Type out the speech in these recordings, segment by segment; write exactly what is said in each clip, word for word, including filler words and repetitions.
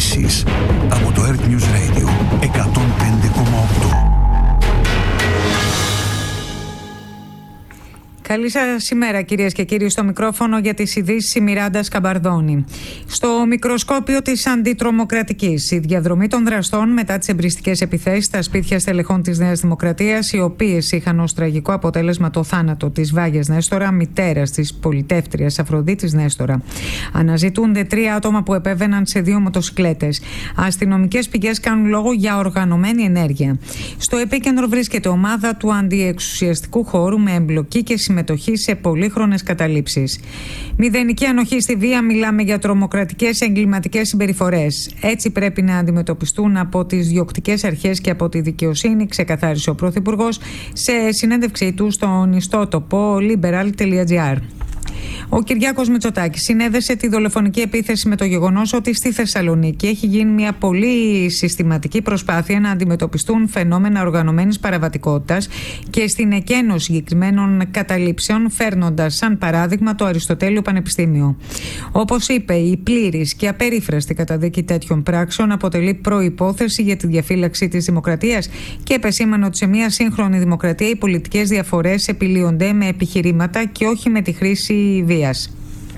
Ειδήσεις από το Earth News Radio εκατόν πέντε κόμμα οκτώ. Καλή σας ημέρα, κυρίες και κύριοι. Στο μικρόφωνο για τις ειδήσεις η Μιράντα Σκαμπαρδόνη. Στο μικροσκόπιο της αντιτρομοκρατικής, η διαδρομή των δραστών μετά τις εμπριστικές επιθέσεις στα σπίτια στελεχών της Νέας Δημοκρατίας, οι οποίες είχαν ως τραγικό αποτέλεσμα το θάνατο της Βάγιας Νέστορα, μητέρας της πολιτεύτριας Αφροδίτης Νέστορα. Αναζητούνται τρία άτομα που επέβαιναν σε δύο μοτοσικλέτες. Αστυνομικές πηγές κάνουν λόγο για οργανωμένη ενέργεια. Στο επίκεντρο βρίσκεται ομάδα του αντιεξουσιαστικού χώρου με εμπλοκή και συμμετοχή σε πολύχρονες καταλήψεις. Μηδενική ανοχή στη βία, μιλάμε για τρομοκρατικές εγκληματικές συμπεριφορές. Έτσι πρέπει να αντιμετωπιστούν από τις διοκτικές αρχές και από τη δικαιοσύνη, ξεκαθάρισε ο Πρωθυπουργός σε συνέντευξή του στον ιστότοπο liberal τελεία gr. Ο Κυριάκος Μητσοτάκης συνέδεσε τη δολοφονική επίθεση με το γεγονός ότι στη Θεσσαλονίκη έχει γίνει μια πολύ συστηματική προσπάθεια να αντιμετωπιστούν φαινόμενα οργανωμένης παραβατικότητας και στην εκένωση συγκεκριμένων καταλήψεων, φέρνοντας σαν παράδειγμα το Αριστοτέλειο Πανεπιστήμιο. Όπως είπε, η πλήρης και απερίφραστη καταδίκη τέτοιων πράξεων αποτελεί προϋπόθεση για τη διαφύλαξη της δημοκρατίας και επεσήμανε ότι σε μια σύγχρονη δημοκρατία οι πολιτικές διαφορές επιλύονται με επιχειρήματα και όχι με τη χρήση βίας.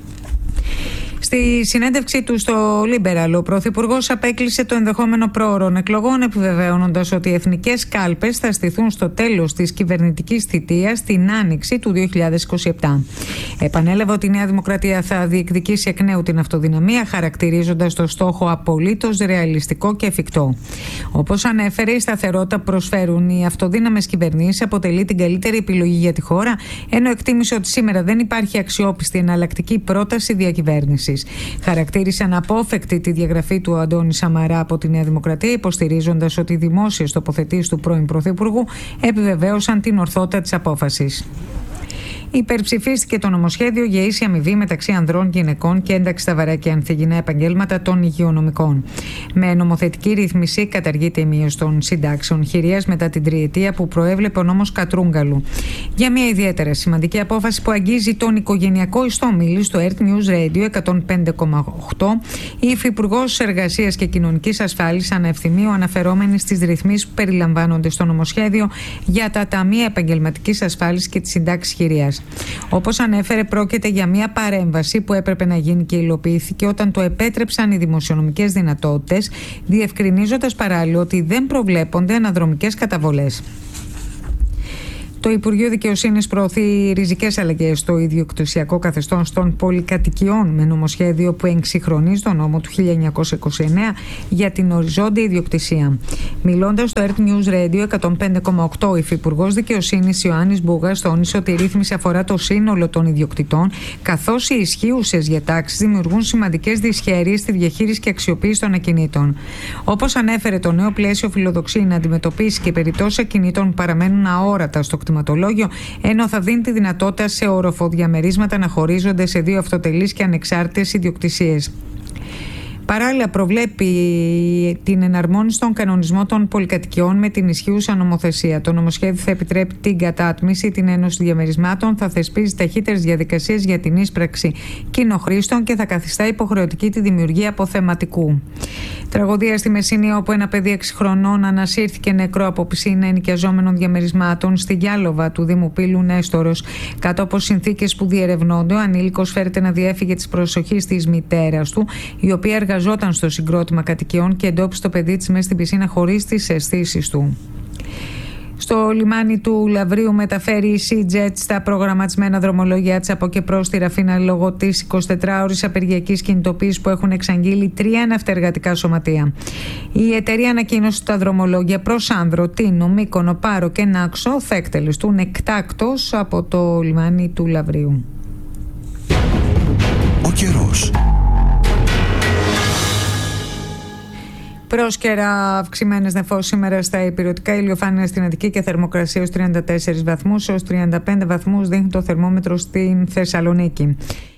Στη συνέντευξή του στο Liberal, ο Πρωθυπουργός απέκλεισε το ενδεχόμενο πρόωρων εκλογών, επιβεβαιώνοντας ότι οι εθνικές κάλπες θα στηθούν στο τέλος της κυβερνητικής θητείας την άνοιξη του δύο χιλιάδες είκοσι επτά. Επανέλαβε ότι η Νέα Δημοκρατία θα διεκδικήσει εκ νέου την αυτοδυναμία, χαρακτηρίζοντας το στόχο απολύτως ρεαλιστικό και εφικτό. Όπως ανέφερε, η σταθερότητα που προσφέρουν οι αυτοδύναμες κυβερνήσεις αποτελεί την καλύτερη επιλογή για τη χώρα, ενώ εκτίμησε ότι σήμερα δεν υπάρχει αξιόπιστη εναλλακτική πρόταση διακυβέρνησης. Χαρακτήρισε αναπόφευκτη τη διαγραφή του Αντώνη Σαμαρά από τη Νέα Δημοκρατία, υποστηρίζοντας ότι οι δημόσιες τοποθετήσεις του πρώην Πρωθυπουργού επιβεβαίωσαν την ορθότητα της απόφασης. Υπερψηφίστηκε το νομοσχέδιο για ίση αμοιβή μεταξύ ανδρών και γυναικών και ένταξη στα βαριά και ανθυγιεινά επαγγέλματα των υγειονομικών. Με νομοθετική ρύθμιση καταργείται η μείωση των συντάξεων χειρίας μετά την τριετία που προέβλεπε ο νόμος Κατρούγκαλου. Για μια ιδιαίτερα σημαντική απόφαση που αγγίζει τον οικογενειακό ιστό, μίλη στο Earth News Radio εκατόν πέντε κόμμα οκτώ, η Υφυπουργός Εργασίας και Κοινωνικής Ασφάλισης αναευθυμίου αναφερόμενη στις ρυθμίσεις που περιλαμβάνονται στο νομοσχέδιο για τα ταμεία επαγγελματικής ασφάλισης και τις συντάξεις χειρίας. Όπως ανέφερε, πρόκειται για μια παρέμβαση που έπρεπε να γίνει και υλοποιήθηκε όταν το επέτρεψαν οι δημοσιονομικές δυνατότητες, διευκρινίζοντας παράλληλα ότι δεν προβλέπονται αναδρομικές καταβολές. Το Υπουργείο Δικαιοσύνης προωθεί ριζικές αλλαγές στο ιδιοκτησιακό καθεστώς των πολυκατοικιών με νομοσχέδιο που εξυγχρονίζει τον νόμο του χίλια εννιακόσια είκοσι εννέα για την οριζόντια ιδιοκτησία. Μιλώντας στο Earth News Radio εκατόν πέντε κόμμα οκτώ, ο Υφυπουργός Δικαιοσύνης Ιωάννης Μπούγας τόνισε ότι η ρύθμιση αφορά το σύνολο των ιδιοκτητών, καθώς οι ισχύουσες διατάξεις δημιουργούν σημαντικές δυσχέρειες στη διαχείριση και αξιοποίηση των ακινήτων. Όπως ανέφερε, το νέο πλαίσιο φιλοδοξεί να αντιμετωπίσει και περιπτώσεις ακινήτων που παραμένουν αόρατα στο ενώ θα δίνει τη δυνατότητα σε οροφοδιαμερίσματα να χωρίζονται σε δύο αυτοτελείς και ανεξάρτητες ιδιοκτησίες. Παράλληλα, προβλέπει την εναρμόνιση των κανονισμών των πολυκατοικιών με την ισχύουσα νομοθεσία. Το νομοσχέδιο θα επιτρέπει την κατάτμιση, την ένωση διαμερισμάτων, θα θεσπίζει ταχύτερες διαδικασίες για την ίσπραξη κοινοχρήστων και θα καθιστά υποχρεωτική τη δημιουργία αποθεματικού. Τραγωδία στη Μεσσηνία, όπου ένα παιδί έξι χρονών ανασύρθηκε νεκρό από πισίνα ενοικιαζόμενων διαμερισμάτων στη Γιάλοβα του Δήμου Πύλου Νέστορος. Κάτω από συνθήκες που διερευνώνται, ο ανήλικος φέρεται να διέφυγε της προσοχής της μητέρας του, η οποία εργαζόταν στο συγκρότημα κατοικιών και εντόπισε το παιδί της μέσα στην πισίνα χωρίς τις αισθήσεις του. Στο λιμάνι του Λαβρίου μεταφέρει η SeaJet στα προγραμματισμένα δρομολόγια της από και προς τη Ραφίνα λόγω της εικοσιτετράωρης απεργιακής κινητοποίησης που έχουν εξαγγείλει τρία ναυτεργατικά σωματεία. Η εταιρεία ανακοίνωσε ότι τα δρομολόγια προς Άνδρο, Τίνο, Μύκονο, Πάρο και Νάξο θα εκτελεστούν εκτάκτως από το λιμάνι του Λαβρίου. Ο καιρός. Πρόσκαιρα αυξημένες νεφώσεις σήμερα στα υπηρετικά, ηλιοφάνεια στην Αττική και θερμοκρασία ως τριάντα τέσσερις βαθμούς, έως τριάντα πέντε βαθμούς δείχνει το θερμόμετρο στην Θεσσαλονίκη.